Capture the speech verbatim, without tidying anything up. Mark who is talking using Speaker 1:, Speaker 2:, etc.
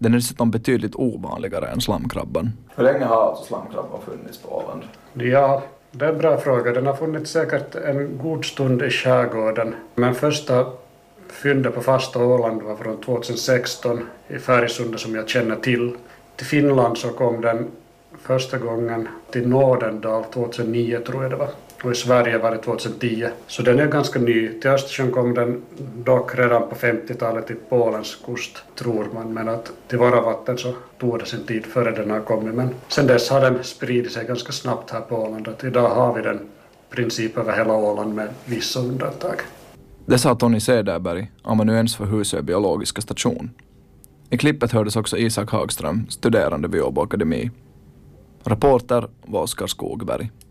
Speaker 1: Den är dessutom betydligt ovanligare än slamkrabban.
Speaker 2: Hur länge har alltså slamkrabban funnits på Åland?
Speaker 3: Ja, det är en bra fråga. Den har funnits säkert en god stund i skärgården. Men första fyndet på fasta Åland var från tjugohundrasexton i Färgsunda som jag känner till. Till Finland så kom den första gången till Nordendal tjugohundranio tror jag det var. Och i Sverige var det tjugohundratio. Så den är ganska ny. Till Östersjön kom den dock redan på femtiotalet till Polens kust, tror man. Men att till våra vatten så tog det sin tid före den har kommit. Men sen dess har den spridit sig ganska snabbt här på Åland. Att idag har vi den princip över hela Åland med vissa undantag.
Speaker 1: Det sa Tony Cederberg, amanuens för Husö biologiska station. I klippet hördes också Isak Hagström, studerande vid Åbo Akademi. Reporter var Oskar Skogberg.